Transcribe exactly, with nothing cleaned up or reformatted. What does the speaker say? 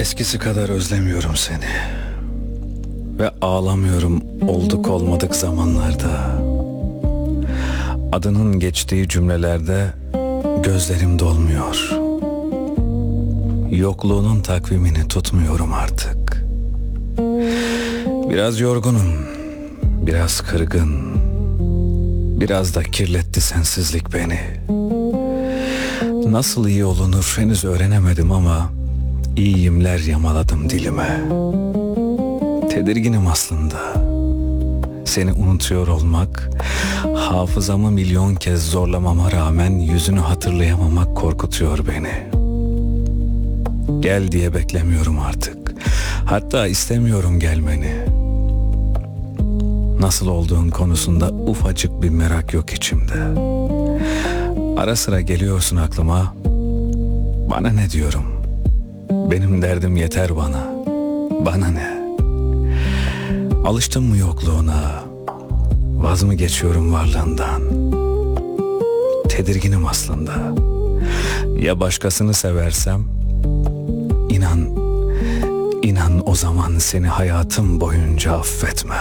Eskisi kadar özlemiyorum seni. Ve ağlamıyorum olduk olmadık zamanlarda. Adının geçtiği cümlelerde gözlerim dolmuyor. Yokluğunun takvimini tutmuyorum artık. Biraz yorgunum, biraz kırgın. Biraz da kirletti sensizlik beni. Nasıl iyi olunur henüz öğrenemedim ama iyiyimler yamaladım dilime. Tedirginim aslında. Seni unutuyor olmak, hafızamı milyon kez zorlamama rağmen yüzünü hatırlayamamak korkutuyor beni. Gel diye beklemiyorum artık. Hatta istemiyorum gelmeni. Nasıl olduğun konusunda ufacık bir merak yok içimde. Ara sıra geliyorsun aklıma. Bana ne diyorum? Benim derdim yeter bana. Bana ne? Alıştım mı yokluğuna? Vaz mı geçiyorum varlığından? Tedirginim aslında. Ya başkasını seversem? İnan, inan o zaman seni hayatım boyunca affetmem.